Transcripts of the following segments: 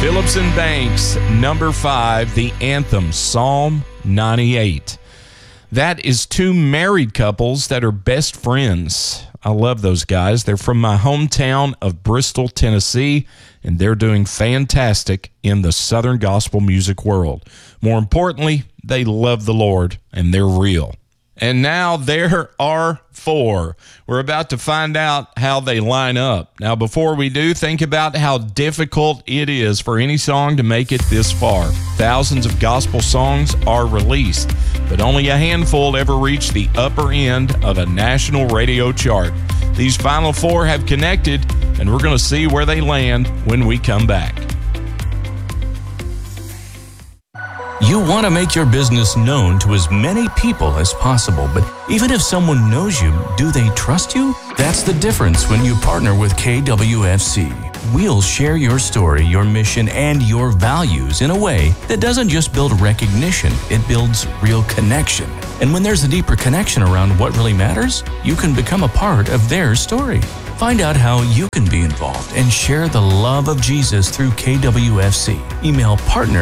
Phillips and Banks, number 5, the anthem, Psalm 98. That is two married couples that are best friends. I love those guys. They're from my hometown of Bristol, Tennessee, and they're doing fantastic in the Southern gospel music world. More importantly, they love the Lord, and they're real. And now there are 4. We're about to find out how they line up. Now, before we do, think about how difficult it is for any song to make it this far. Thousands of gospel songs are released, but only a handful ever reach the upper end of a national radio chart. These final 4 have connected, and we're going to see where they land when we come back. You want to make your business known to as many people as possible, but even if someone knows you, do they trust you? That's the difference when you partner with KWFC. We'll share your story, your mission, and your values in a way that doesn't just build recognition, it builds real connection. And when there's a deeper connection around what really matters, you can become a part of their story. Find out how you can be involved and share the love of Jesus through KWFC. Email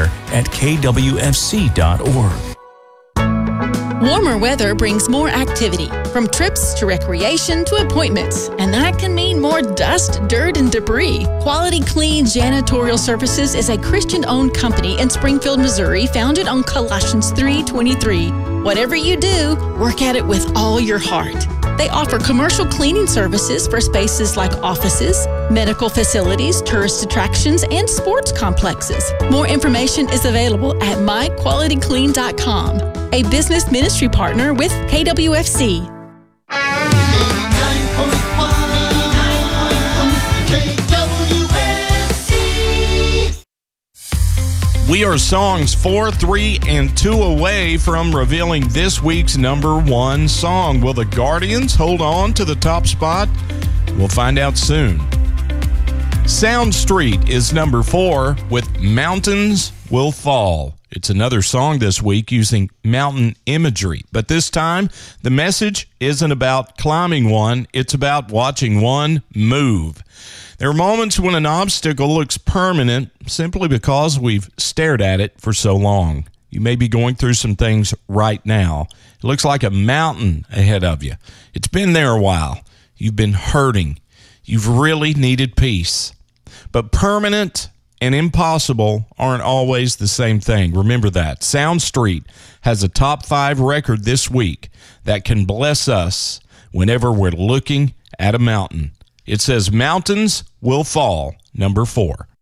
partner@kwfc.org. Warmer weather brings more activity, from trips to recreation to appointments, and that can mean more dust, dirt, and debris. Quality Clean Janitorial Services is a Christian-owned company in Springfield, Missouri, founded on Colossians 3:23. Whatever you do, work at it with all your heart. They offer commercial cleaning services for spaces like offices, medical facilities, tourist attractions, and sports complexes. More information is available at myqualityclean.com, a business ministry partner with KWFC. We are songs 4, 3, and 2 away from revealing this week's number 1 song. Will the Guardians hold on to the top spot? We'll find out soon. Sound Street is number 4 with Mountains Will Fall. It's another song this week using mountain imagery, but this time the message isn't about climbing one, it's about watching one move. There are moments when an obstacle looks permanent simply because we've stared at it for so long. You may be going through some things right now. It looks like a mountain ahead of you. It's been there a while. You've been hurting. You've really needed peace. But permanent and impossible aren't always the same thing. Remember that. Sound Street has a top 5 record this week that can bless us whenever we're looking at a mountain. It says Mountains Will Fall, number 4.